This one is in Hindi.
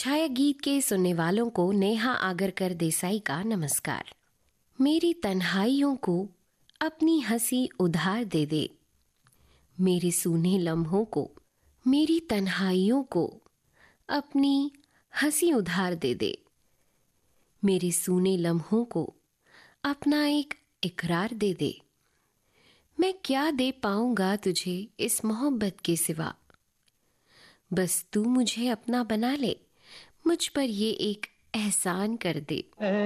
छाया गीत के सुनने वालों को नेहा आगरकर देसाई का नमस्कार। मेरी तन्हाइयों को अपनी हंसी उधार दे दे, मेरे सूने लम्हों को, मेरी तन्हाइयों को अपनी हंसी उधार दे दे, मेरे सूने लम्हों को अपना एक इकरार दे दे। मैं क्या दे पाऊंगा तुझे इस मोहब्बत के सिवा, बस तू मुझे अपना बना ले, मुझ पर ये एक एहसान कर दे।